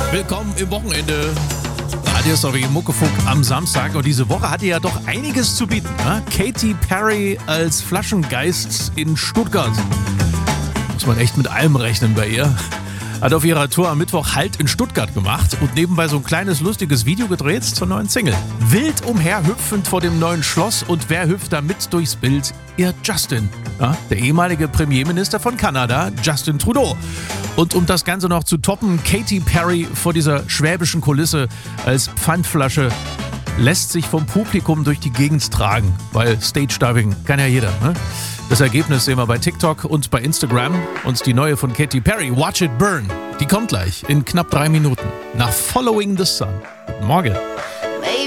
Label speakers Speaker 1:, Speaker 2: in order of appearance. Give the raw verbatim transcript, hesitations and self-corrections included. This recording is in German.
Speaker 1: Willkommen im Wochenende. Radio Story Muckefuck am Samstag. Und diese Woche hatte ja doch einiges zu bieten. Ne? Katy Perry als Flaschengeist in Stuttgart. Muss man echt mit allem rechnen bei ihr. Hat auf ihrer Tour am Mittwoch Halt in Stuttgart gemacht und nebenbei so ein kleines lustiges Video gedreht zur neuen Single. Wild umherhüpfend vor dem neuen Schloss und wer hüpft da mit durchs Bild? Ihr Justin, ja, der ehemalige Premierminister von Kanada, Justin Trudeau. Und um das Ganze noch zu toppen, Katy Perry vor dieser schwäbischen Kulisse als Pfandflasche lässt sich vom Publikum durch die Gegend tragen, weil Stage-Diving kann ja jeder, ne? Das Ergebnis sehen wir bei TikTok und bei Instagram. Und die neue von Katy Perry, Watch It Burn, die kommt gleich in knapp drei Minuten nach Following the Sun. Guten Morgen.